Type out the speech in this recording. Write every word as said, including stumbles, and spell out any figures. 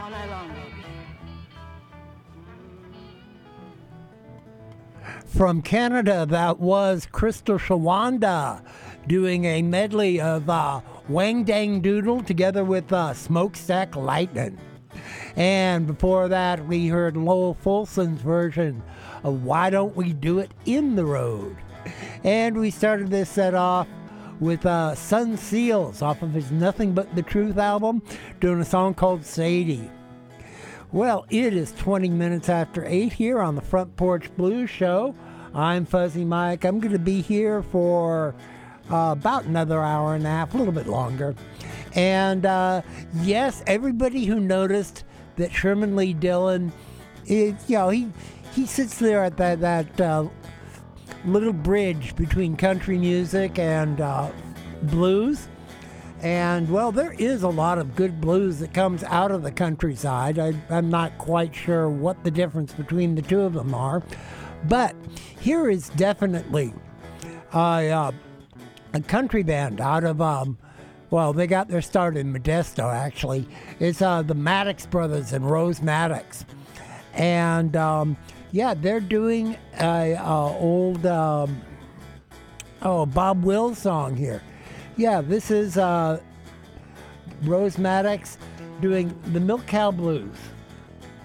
all night long, baby. From Canada, that was Crystal Shawanda doing a medley of uh, Wang Dang Doodle together with uh, Smokestack Lightning. And before that, we heard Lowell Fulson's version of Why Don't We Do It in the Road. And we started this set off with uh, Sun Seals off of his Nothing But the Truth album, doing a song called Sadie. Well, it is twenty minutes after eight here on the Front Porch Blues Show. I'm Fuzzy Mike. I'm going to be here for uh, about another hour and a half, a little bit longer. And uh, yes, everybody who noticed that Sherman Lee Dillon, is, you know, he he sits there at that that uh, little bridge between country music and uh, blues. And, well, there is a lot of good blues that comes out of the countryside. I, I'm not quite sure what the difference between the two of them are. But here is definitely a, uh, a country band out of, um, well, they got their start in Modesto, actually. It's uh, the Maddox Brothers and Rose Maddox. And, um, yeah, they're doing a, a old, um, oh, Bob Wills song here. Yeah, this is uh, Rose Maddox doing the Milk Cow Blues.